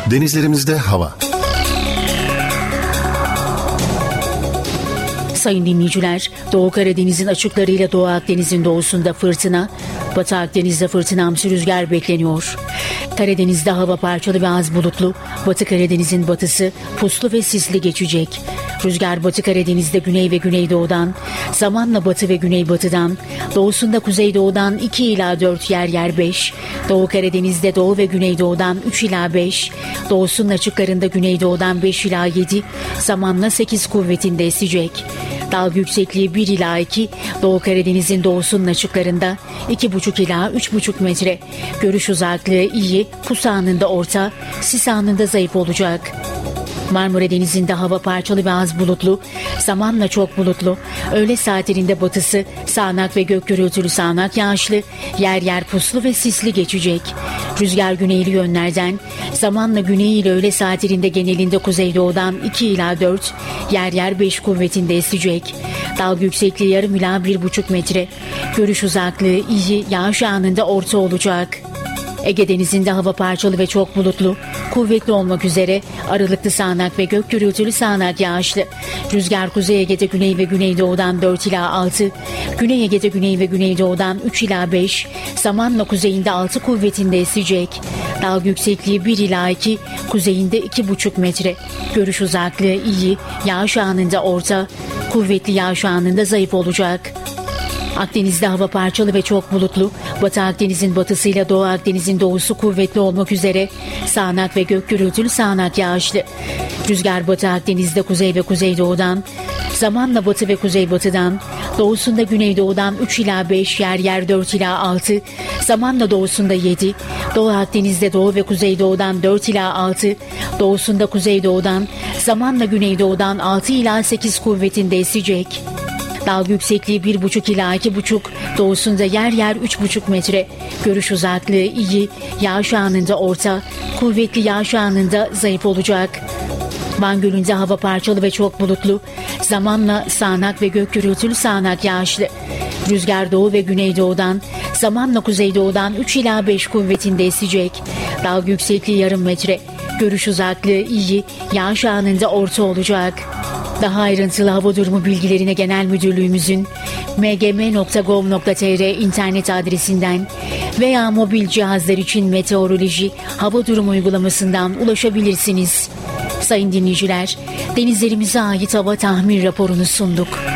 Denizlerimizde hava. Sayın dinleyiciler, Doğu Karadeniz'in açıklarıyla Doğu Akdeniz'in doğusunda fırtına, Batı Akdeniz'de fırtınamsı rüzgar bekleniyor. Karadeniz'de hava parçalı ve az bulutlu, Batı Karadeniz'in batısı puslu ve sisli geçecek. Rüzgar Batı Karadeniz'de güney ve güneydoğudan, zamanla batı ve güneybatıdan, doğusunda kuzeydoğudan 2 ila 4 yer 5, Doğu Karadeniz'de doğu ve güneydoğudan 3 ila 5, doğusunun açıklarında güneydoğudan 5 ila 7, zamanla 8 kuvvetinde esecek. Dalga yüksekliği 1 ila 2, Doğu Karadeniz'in doğusunun açıklarında 2,5 ila 3,5 metre. Görüş uzaklığı iyi, pus anında orta, sis anında zayıf olacak. Marmara Denizi'nde hava parçalı ve az bulutlu, zamanla çok bulutlu, öğle saatlerinde batısı sağanak ve gök gürültülü sağanak yağışlı, yer yer puslu ve sisli geçecek. Rüzgar güneyli yönlerden, zamanla güney ile öğle saatlerinde genelinde kuzeydoğudan 2 ila 4, yer yer 5 kuvvetinde esecek. Dalga yüksekliği yarım ila 1,5 metre. Görüş uzaklığı iyi, yağış anında orta olacak. Ege Denizi'nde hava parçalı ve çok bulutlu, kuvvetli olmak üzere aralıklı sağanak ve gök gürültülü sağanak yağışlı. Rüzgar Kuzey Ege'de güney ve güneydoğudan 4 ila 6, Güney Ege'de güney ve güneydoğudan 3 ila 5, zamanla kuzeyinde 6 kuvvetinde esecek. Dalga yüksekliği 1 ila 2, kuzeyinde 2,5 metre. Görüş uzaklığı iyi, yağış anında orta, kuvvetli yağış anında zayıf olacak. Akdeniz'de hava parçalı ve çok bulutlu, Batı Akdeniz'in batısıyla Doğu Akdeniz'in doğusu kuvvetli olmak üzere sağanak ve gök gürültülü sağanak yağışlı. Rüzgar Batı Akdeniz'de kuzey ve kuzeydoğudan, zamanla batı ve kuzeybatıdan, doğusunda güneydoğudan 3 ila 5, yer yer 4 ila 6, zamanla doğusunda 7, Doğu Akdeniz'de doğu ve kuzeydoğudan 4 ila 6, doğusunda kuzeydoğudan, zamanla güneydoğudan 6 ila 8 kuvvetinde esecek. Dalga yüksekliği 1,5 ila 2,5, doğusunda yer yer 3,5 metre. Görüş uzaklığı iyi, yağış anında orta, kuvvetli yağış anında zayıf olacak. Van Gölü'nde hava parçalı ve çok bulutlu, zamanla sağanak ve gök gürültülü sağanak yağışlı. Rüzgar doğu ve güneydoğudan, zamanla kuzeydoğudan 3 ila 5 kuvvetinde esecek. Dalga yüksekliği yarım metre. Görüş uzaklığı iyi, yağış anında orta olacak. Daha ayrıntılı hava durumu bilgilerine Genel Müdürlüğümüzün mgm.gov.tr internet adresinden veya mobil cihazlar için meteoroloji hava durumu uygulamasından ulaşabilirsiniz. Sayın dinleyiciler, denizlerimize ait hava tahmin raporunu sunduk.